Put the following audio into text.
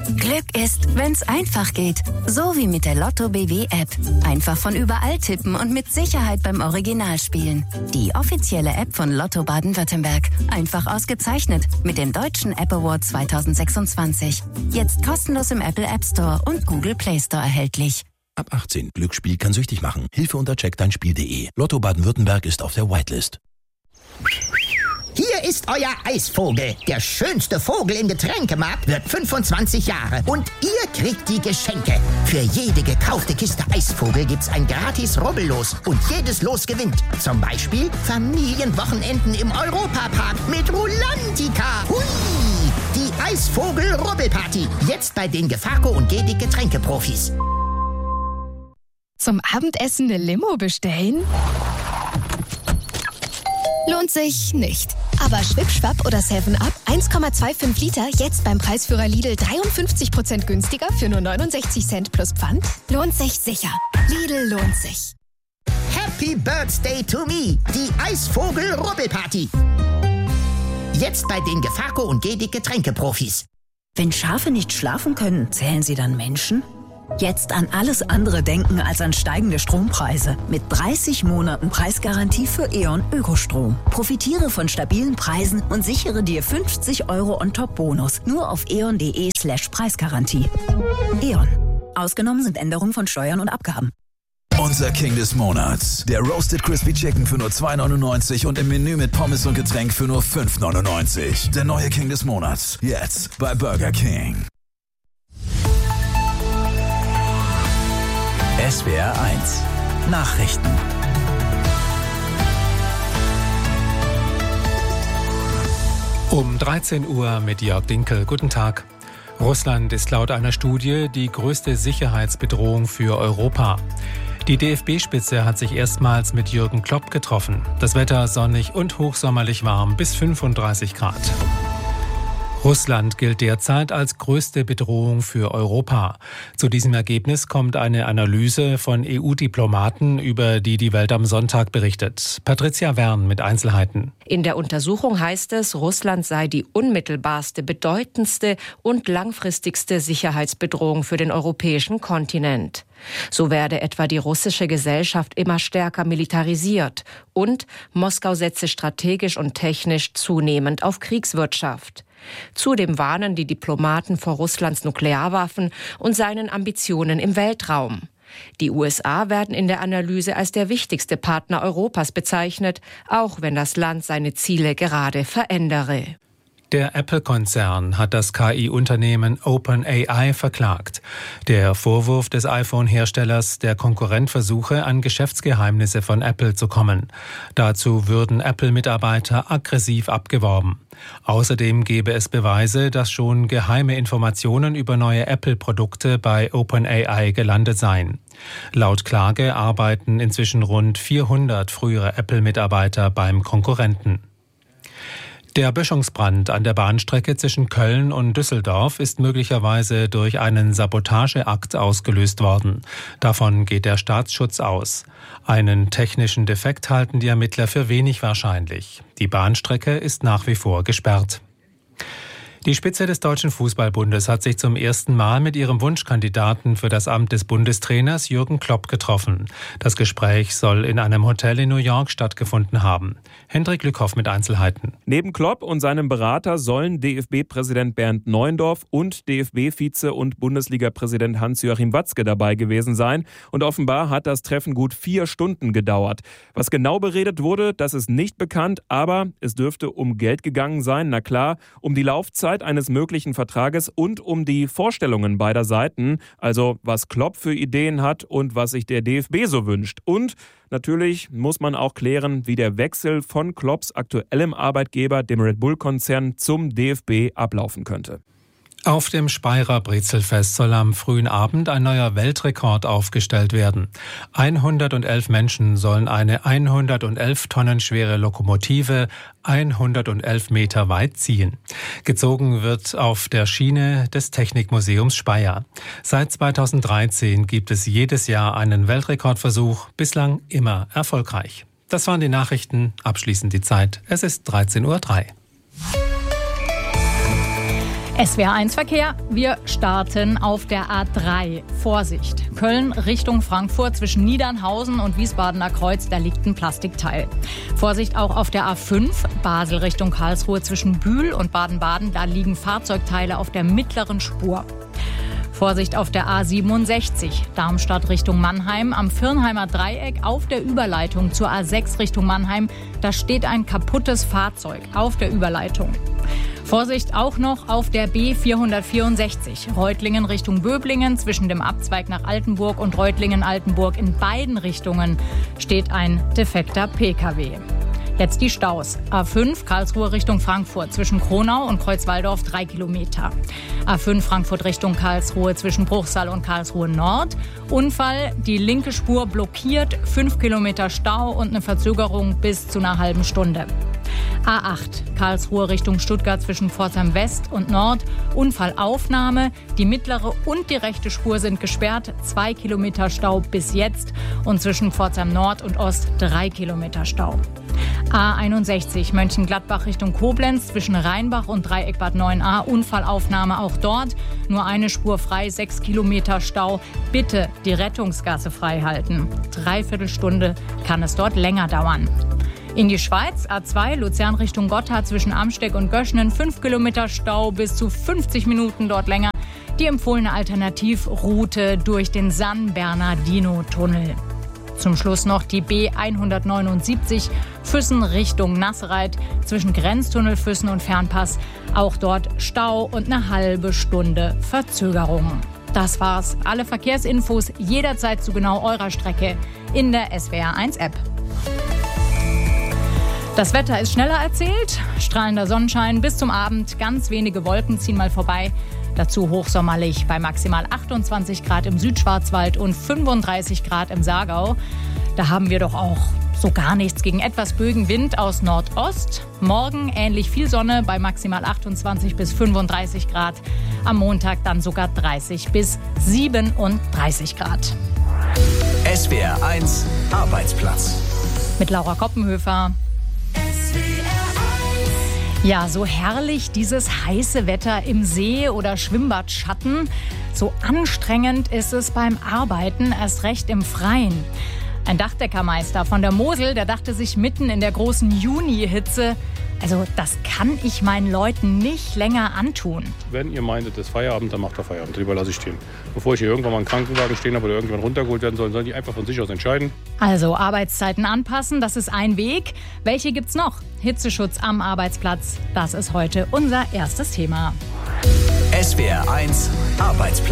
Glück ist, wenn's einfach geht. So wie mit der Lotto BW App. Einfach von überall tippen und mit Sicherheit beim Original spielen. Die offizielle App von Lotto Baden-Württemberg. Einfach ausgezeichnet mit dem Deutschen App Award 2026. Jetzt kostenlos im Apple App Store und Google Play Store erhältlich. Ab 18. Glücksspiel kann süchtig machen. Hilfe unter checkdeinspiel.de. Lotto Baden-Württemberg ist auf der Whitelist. Hier ist euer Eisvogel. Der schönste Vogel im Getränkemarkt wird 25 Jahre. Und ihr kriegt die Geschenke. Für jede gekaufte Kiste Eisvogel gibt's ein gratis Rubbellos. Und jedes Los gewinnt. Zum Beispiel Familienwochenenden im Europapark mit Rulantica. Hui! Die Eisvogel-Rubbelparty. Jetzt bei den Gefaco und Gedig Getränkeprofis. Zum Abendessen eine Limo bestellen? Lohnt sich nicht. Aber Schwipp-Schwapp oder 7-Up 1,25 Liter jetzt beim Preisführer Lidl 53% günstiger für nur 69 Cent plus Pfand? Lohnt sich sicher. Lidl lohnt sich. Happy Birthday to me. Die Eisvogel-Rubbelparty. Jetzt bei den Gefaco und Gedig Getränkeprofis. Wenn Schafe nicht schlafen können, zählen sie dann Menschen? Jetzt an alles andere denken als an steigende Strompreise. Mit 30 Monaten Preisgarantie für E.ON Ökostrom. Profitiere von stabilen Preisen und sichere dir 50 € On-Top-Bonus. Nur auf eon.de/Preisgarantie. E.ON. Ausgenommen sind Änderungen von Steuern und Abgaben. Unser King des Monats. Der Roasted Crispy Chicken für nur 2,99 und im Menü mit Pommes und Getränk für nur 5,99. Der neue King des Monats. Jetzt bei Burger King. SWR 1 Nachrichten. Um 13 Uhr mit Jörg Dinkel. Guten Tag. Russland ist laut einer Studie die größte Sicherheitsbedrohung für Europa. Die DFB-Spitze hat sich erstmals mit Jürgen Klopp getroffen. Das Wetter sonnig und hochsommerlich warm bis 35 Grad. Russland gilt derzeit als größte Bedrohung für Europa. Zu diesem Ergebnis kommt eine Analyse von EU-Diplomaten, über die die Welt am Sonntag berichtet. Patricia Wern mit Einzelheiten. In der Untersuchung heißt es, Russland sei die unmittelbarste, bedeutendste und langfristigste Sicherheitsbedrohung für den europäischen Kontinent. So werde etwa die russische Gesellschaft immer stärker militarisiert und Moskau setze strategisch und technisch zunehmend auf Kriegswirtschaft. Zudem warnen die Diplomaten vor Russlands Nuklearwaffen und seinen Ambitionen im Weltraum. Die USA werden in der Analyse als der wichtigste Partner Europas bezeichnet, auch wenn das Land seine Ziele gerade verändere. Der Apple-Konzern hat das KI-Unternehmen OpenAI verklagt. Der Vorwurf des iPhone-Herstellers, der Konkurrent versuche, an Geschäftsgeheimnisse von Apple zu kommen. Dazu würden Apple-Mitarbeiter aggressiv abgeworben. Außerdem gebe es Beweise, dass schon geheime Informationen über neue Apple-Produkte bei OpenAI gelandet seien. Laut Klage arbeiten inzwischen rund 400 frühere Apple-Mitarbeiter beim Konkurrenten. Der Böschungsbrand an der Bahnstrecke zwischen Köln und Düsseldorf ist möglicherweise durch einen Sabotageakt ausgelöst worden. Davon geht der Staatsschutz aus. Einen technischen Defekt halten die Ermittler für wenig wahrscheinlich. Die Bahnstrecke ist nach wie vor gesperrt. Die Spitze des Deutschen Fußballbundes hat sich zum ersten Mal mit ihrem Wunschkandidaten für das Amt des Bundestrainers Jürgen Klopp getroffen. Das Gespräch soll in einem Hotel in New York stattgefunden haben. Hendrik Lückhoff mit Einzelheiten. Neben Klopp und seinem Berater sollen DFB-Präsident Bernd Neuendorf und DFB-Vize und Bundesliga-Präsident Hans-Joachim Watzke dabei gewesen sein. Und offenbar hat das Treffen gut 4 Stunden gedauert. Was genau beredet wurde, das ist nicht bekannt, aber es dürfte um Geld gegangen sein. Na klar, um die Laufzeit eines möglichen Vertrages und um die Vorstellungen beider Seiten, also was Klopp für Ideen hat und was sich der DFB so wünscht. Und natürlich muss man auch klären, wie der Wechsel von Klopps aktuellem Arbeitgeber, dem Red Bull-Konzern, zum DFB ablaufen könnte. Auf dem Speyerer Brezelfest soll am frühen Abend ein neuer Weltrekord aufgestellt werden. 111 Menschen sollen eine 111 Tonnen schwere Lokomotive 111 Meter weit ziehen. Gezogen wird auf der Schiene des Technikmuseums Speyer. Seit 2013 gibt es jedes Jahr einen Weltrekordversuch, bislang immer erfolgreich. Das waren die Nachrichten, abschließend die Zeit. Es ist 13:03 Uhr. SWR1 Verkehr, wir starten auf der A3. Vorsicht, Köln Richtung Frankfurt zwischen Niedernhausen und Wiesbadener Kreuz, da liegt ein Plastikteil. Vorsicht auch auf der A5, Basel Richtung Karlsruhe zwischen Bühl und Baden-Baden, da liegen Fahrzeugteile auf der mittleren Spur. Vorsicht auf der A67, Darmstadt Richtung Mannheim, am Firnheimer Dreieck auf der Überleitung zur A6 Richtung Mannheim, da steht ein kaputtes Fahrzeug auf der Überleitung. Vorsicht auch noch auf der B464, Reutlingen Richtung Böblingen, zwischen dem Abzweig nach Altenburg und Reutlingen-Altenburg in beiden Richtungen steht ein defekter Pkw. Jetzt die Staus. A5 Karlsruhe Richtung Frankfurt zwischen Kronau und Kreuzwaldorf 3 Kilometer. A5 Frankfurt Richtung Karlsruhe zwischen Bruchsal und Karlsruhe Nord. Unfall, die linke Spur blockiert, 5 Kilometer Stau und eine Verzögerung bis zu einer halben Stunde. A8 Karlsruhe Richtung Stuttgart zwischen Pforzheim West und Nord. Unfallaufnahme. Die mittlere und die rechte Spur sind gesperrt. 2 Kilometer Stau bis jetzt. Und zwischen Pforzheim Nord und Ost 3 Kilometer Stau. A61 Mönchengladbach Richtung Koblenz zwischen Rheinbach und Dreieck Bad 9a. Unfallaufnahme auch dort. Nur eine Spur frei, 6 Kilometer Stau. Bitte die Rettungsgasse frei halten. 3/4 Stunde kann es dort länger dauern. In die Schweiz, A2, Luzern Richtung Gotthard zwischen Amsteeg und Göschnen, 5 Kilometer Stau, bis zu 50 Minuten dort länger. Die empfohlene Alternativroute durch den San Bernardino-Tunnel. Zum Schluss noch die B179, Füssen Richtung Nassereit, zwischen Grenztunnel Füssen und Fernpass. Auch dort Stau und eine halbe Stunde Verzögerung. Das war's. Alle Verkehrsinfos jederzeit zu genau eurer Strecke in der SWR1-App. Das Wetter ist schneller erzählt. Strahlender Sonnenschein bis zum Abend. Ganz wenige Wolken ziehen mal vorbei. Dazu hochsommerlich bei maximal 28 Grad im Südschwarzwald und 35 Grad im Saargau. Da haben wir doch auch so gar nichts gegen etwas böigen Wind aus Nordost. Morgen ähnlich viel Sonne bei maximal 28 bis 35 Grad. Am Montag dann sogar 30 bis 37 Grad. SWR1 Arbeitsplatz. Mit Laura Koppenhöfer. Ja, so herrlich dieses heiße Wetter im See oder Schwimmbadschatten. So anstrengend ist es beim Arbeiten, erst recht im Freien. Ein Dachdeckermeister von der Mosel, der dachte sich mitten in der großen Juni-Hitze, also das kann ich meinen Leuten nicht länger antun. Wenn ihr meint, es ist Feierabend, dann macht er Feierabend. Lieber lasse ich stehen. Bevor ich hier irgendwann mal einen Krankenwagen stehen habe oder irgendwann runtergeholt werden soll, sollen die einfach von sich aus entscheiden. Also Arbeitszeiten anpassen, das ist ein Weg. Welche gibt's noch? Hitzeschutz am Arbeitsplatz, das ist heute unser erstes Thema. SWR1 Arbeitsplatz.